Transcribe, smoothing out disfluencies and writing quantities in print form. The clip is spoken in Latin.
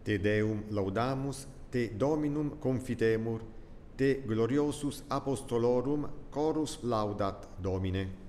Te Deum laudamus, te Dominum confitemur, te gloriosus apostolorum chorus laudat Domine.